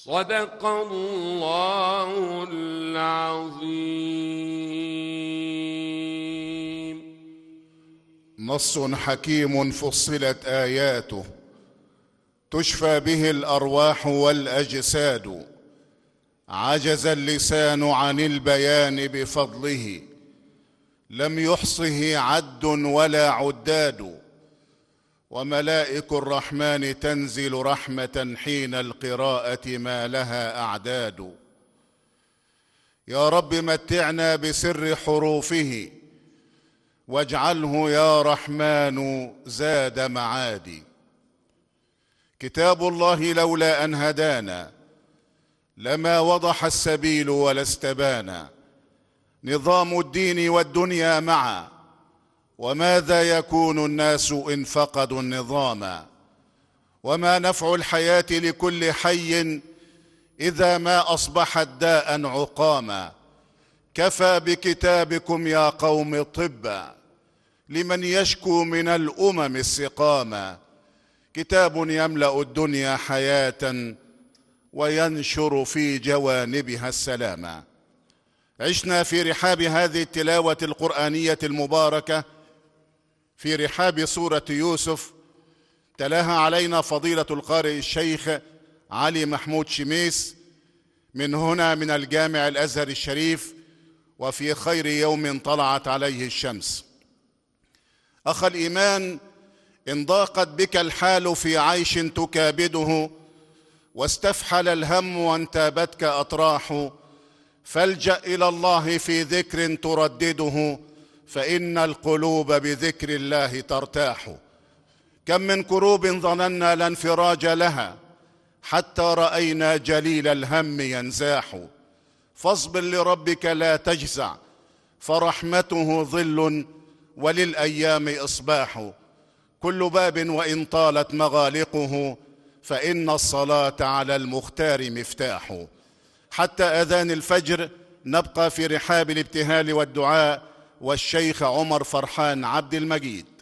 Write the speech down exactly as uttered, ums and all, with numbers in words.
صدق الله العظيم. نص حكيم فصلت آياته تشفى به الأرواح والأجساد، عجز اللسان عن البيان بفضله، لم يحصه عد ولا عداد. وملائك الرحمن تنزل رحمة حين القراءة ما لها أعداد. يا رب متعنا بسر حروفه، واجعله يا رحمن زاد معادي. كتاب الله لولا أن هدانا لما وضح السبيل ولا استبانا. نظام الدين والدنيا معا، وماذا يكون الناس إن فقدوا النظام؟ وما نفع الحياة لكل حي إذا ما أصبحت داء عقاما؟ كفى بكتابكم يا قوم طبا لمن يشكو من الأمم السقاما. كتاب يملأ الدنيا حياة وينشر في جوانبها السلاما. عشنا في رحاب هذه التلاوة القرآنية المباركة، في رحاب سورة يوسف، تلاها علينا فضيلة القارئ الشيخ علي محمود شميس من هنا من الجامع الأزهر الشريف، وفي خير يوم طلعت عليه الشمس. أخ الإيمان، إن ضاقت بك الحال في عيش تكابده، واستفحل الهم وانتابتك أطراح، فالجأ إلى الله في ذكر تردده، فإن القلوب بذكر الله ترتاح. كم من كروب ظننا لا انفراج لها، حتى رأينا جليل الهم ينزاح. فاصبر لربك لا تجزع، فرحمته ظل وللأيام إصباح. كل باب وإن طالت مغالقه، فإن الصلاة على المختار مفتاح. حتى أذان الفجر نبقى في رحاب الابتهال والدعاء، والشيخ عمر فرحان عبد المجيد.